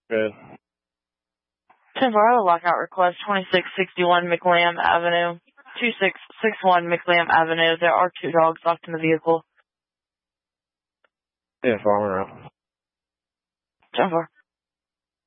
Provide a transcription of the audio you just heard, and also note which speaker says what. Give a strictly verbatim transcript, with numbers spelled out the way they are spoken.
Speaker 1: Good.
Speaker 2: ten four, I have a lockout request, twenty-six sixty-one McLam Avenue, two six six one McLam Avenue. There are two dogs locked in the vehicle.
Speaker 1: Yeah, following around.
Speaker 2: ten four.